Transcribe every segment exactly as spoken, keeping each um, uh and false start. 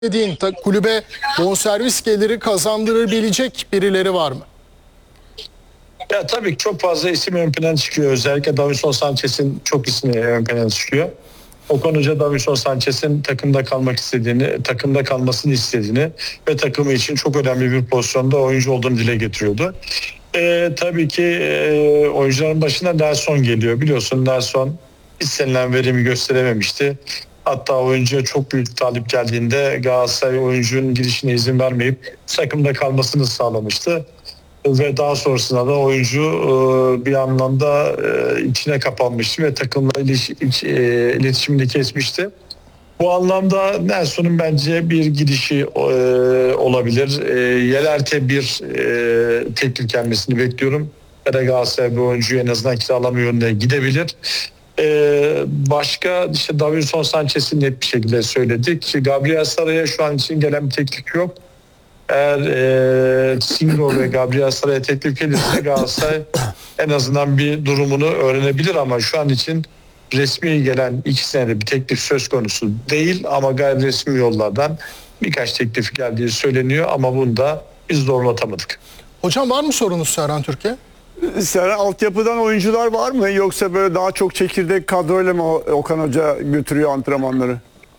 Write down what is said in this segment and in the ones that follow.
dediğin kulübe bonservis geliri kazandırabilecek birileri var mı? Ya tabii ki çok fazla isim ön plana çıkıyor. Özellikle Davinson Sanchez'in çok ismi ön plana çıkıyor. Okan Hoca Davinson Sanchez'in takımda kalmak istediğini, takımda kalmasını istediğini ve takımı için çok önemli bir pozisyonda oyuncu olduğunu dile getiriyordu. Ee, tabii ki e, oyuncuların başına Nelson geliyor. Biliyorsun Nelson istenilen verimi gösterememişti. Hatta oyuncuya çok büyük talip geldiğinde Galatasaray oyuncunun girişine izin vermeyip takımda kalmasını sağlamıştı. Ve daha sonrasında da oyuncu bir anlamda içine kapanmıştı ve takımla iletişimini kesmişti. Bu anlamda Nelson'un bence bir gidişi olabilir. Yeler'te bir teklif gelmesini bekliyorum. Ya da Galatasaray bir oyuncuyu en azından kiralama yönüne gidebilir. Başka işte Davinson Sanchez'in net bir şekilde söyledik. Gabriel Saray'a şu an için gelen bir teklif yok. Eğer e, Singo ve Gabriel Saray'a teklif gelirse Galatasaray en azından bir durumunu öğrenebilir ama şu an için resmi gelen iki senede bir teklif söz konusu değil ama gayri resmi yollardan birkaç teklif geldiği söyleniyor ama bunu da biz zorlatamadık. Hocam var mı sorunuz Serhan Türkiye? Serhan, altyapıdan oyuncular var mı yoksa böyle daha çok çekirdek kadroyla mı Okan Hoca götürüyor antrenmanları?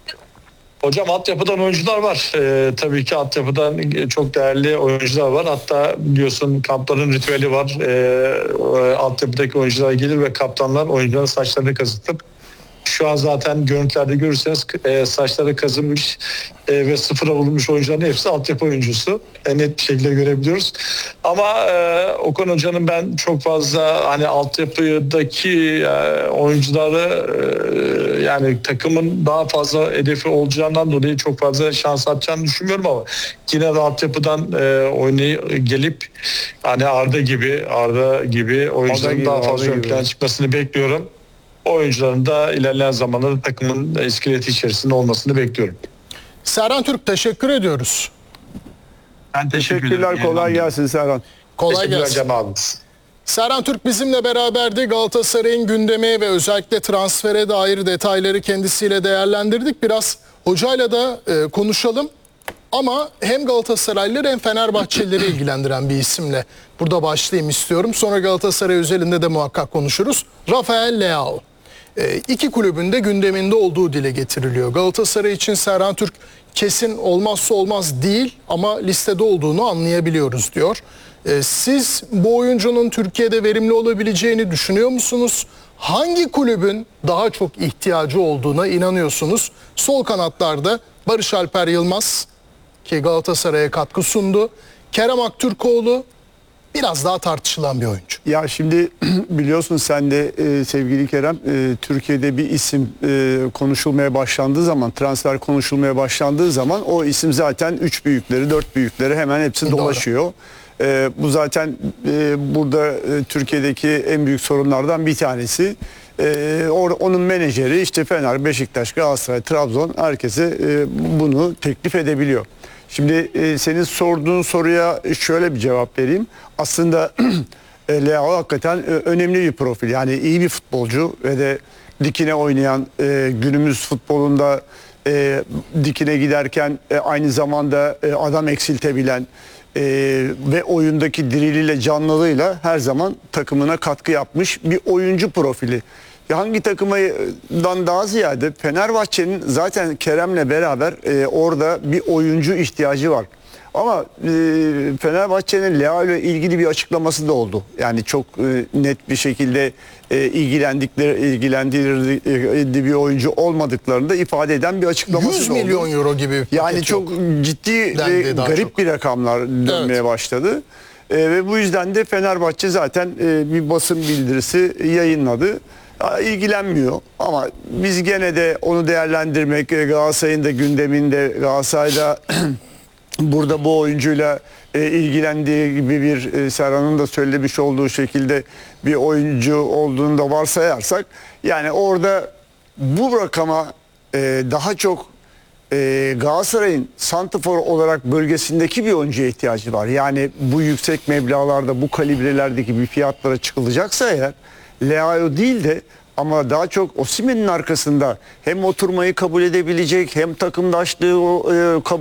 Hocam altyapıdan oyuncular var. Ee, tabii ki altyapıdan çok değerli oyuncular var. Hatta biliyorsun kampların ritüeli var. Ee, altyapıdaki oyuncular gelir ve kaptanlar oyuncuların saçlarını kazıtıp şu an zaten görüntülerde görürseniz e, saçları kazınmış e, ve sıfıra vurulmuş oyuncuların hepsi altyapı oyuncusu. E, net bir şekilde görebiliyoruz. Ama e, Okan Hoca'nın ben çok fazla hani altyapıdaki e, oyuncuları e, yani takımın daha fazla hedefi olacağından dolayı çok fazla şans atacağını düşünmüyorum ama yine de altyapıdan e, oynayıp gelip hani Arda gibi Arda gibi oyuncuların gibi, daha fazla Arda ön gibi. plana çıkmasını bekliyorum. Oyuncuların da ilerleyen zamanlarda takımın iskeleti içerisinde olmasını bekliyorum. Serhan Türk teşekkür ediyoruz. Ben teşekkür Teşekkürler, ederim. kolay gelsin Serhan. Kolay Teşekkürler gelsin. Cem abi. Serhan Türk bizimle beraberdi. Galatasaray'ın gündemi ve özellikle transfere dair detayları kendisiyle değerlendirdik. Biraz hocayla da e, konuşalım. Ama hem Galatasaraylıları hem Fenerbahçelileri ilgilendiren bir isimle burada başlayayım istiyorum. Sonra Galatasaray özelinde de muhakkak konuşuruz. Rafael Leao. E, iki kulübün de gündeminde olduğu dile getiriliyor. Galatasaray için Serhan Türk kesin olmazsa olmaz değil ama listede olduğunu anlayabiliyoruz diyor. E, siz bu oyuncunun Türkiye'de verimli olabileceğini düşünüyor musunuz? Hangi kulübün daha çok ihtiyacı olduğuna inanıyorsunuz? Sol kanatlarda Barış Alper Yılmaz ki Galatasaray'a katkı sundu. Kerem Aktürkoğlu biraz daha tartışılan bir oyuncu. Ya şimdi biliyorsun sen de e, sevgili Kerem, e, Türkiye'de bir isim e, konuşulmaya başlandığı zaman, transfer konuşulmaya başlandığı zaman o isim zaten üç büyükleri, dört büyükleri hemen hepsi Doğru. dolaşıyor. E, bu zaten e, burada e, Türkiye'deki en büyük sorunlardan bir tanesi. E, or, onun menajeri işte Fener, Beşiktaş, Galatasaray, Trabzon herkese e, bunu teklif edebiliyor. Şimdi e, senin sorduğun soruya şöyle bir cevap vereyim. Aslında e, Leao hakikaten e, önemli bir profil. Yani iyi bir futbolcu ve de dikine oynayan, e, günümüz futbolunda e, dikine giderken e, aynı zamanda e, adam eksiltebilen e, ve oyundaki diriliyle, canlılığıyla her zaman takımına katkı yapmış bir oyuncu profili. Hangi takımdan daha ziyade Fenerbahçe'nin zaten Kerem'le beraber e, orada bir oyuncu ihtiyacı var. Ama e, Fenerbahçe'nin Leao ile ilgili bir açıklaması da oldu. Yani çok e, net bir şekilde e, ilgilendikleri ilgilendiği bir oyuncu olmadıklarını da ifade eden bir açıklaması yüz da oldu. milyon euro gibi bir Yani paket çok yok. ciddi ve Dendi daha garip çok. bir rakamlar dönmeye Evet. başladı. E, ve bu yüzden de Fenerbahçe zaten e, bir basın bildirisi yayınladı. İlgilenmiyor ama biz gene de onu değerlendirmek, Galatasaray'ın da gündeminde, Galatasaray'da burada bu oyuncuyla e, ilgilendiği gibi bir e, Serhan'ın da söylemiş olduğu şekilde bir oyuncu olduğunu da varsayarsak yani orada bu rakama e, daha çok e, Galatasaray'ın santrafor olarak bölgesindeki bir oyuncuya ihtiyacı var. Yani bu yüksek meblağlarda, bu kalibrelerdeki bir fiyatlara çıkılacaksa eğer Leao değil de Ama daha çok Osimhen'in arkasında hem oturmayı kabul edebilecek hem takımdaşlığı o, e, kabul